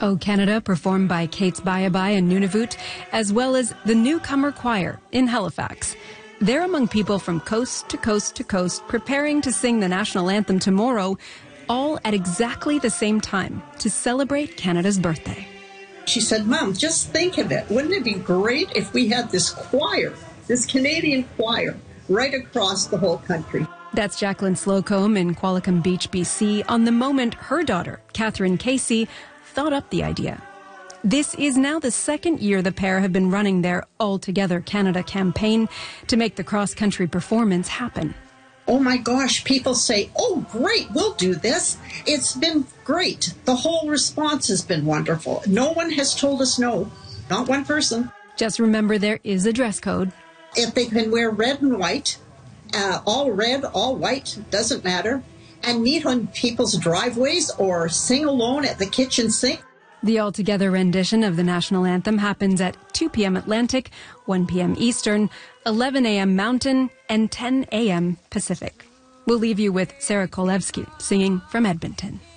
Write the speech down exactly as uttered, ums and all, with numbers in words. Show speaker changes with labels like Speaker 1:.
Speaker 1: O Canada, performed by Kate's Bayabai and Nunavut, as well as the Newcomer Choir in Halifax. They're among people from coast to coast to coast preparing to sing the national anthem tomorrow, all at exactly the same time to celebrate Canada's birthday.
Speaker 2: She said, Mom, just think of it. Wouldn't it be great if we had this choir, this Canadian choir, right across the whole country?
Speaker 1: That's Jacqueline Slocombe in Qualicum Beach, B C, on the moment her daughter, Catherine Casey, thought up the idea. This is now the second year the pair have been running their All Together Canada campaign to make the cross-country performance happen.
Speaker 2: Oh my gosh, people say, oh great, we'll do this. It's been great. The whole response has been wonderful. No one has told us no, not one person.
Speaker 1: Just remember there is a dress code.
Speaker 2: If they can wear red and white, uh, all red, all white, doesn't matter, and meet on people's driveways or sing alone at the kitchen sink.
Speaker 1: The all-together rendition of the national anthem happens at two p.m. Atlantic, one p.m. Eastern, eleven a.m. Mountain, and ten a.m. Pacific. We'll leave you with Sarah Kolevsky singing from Edmonton.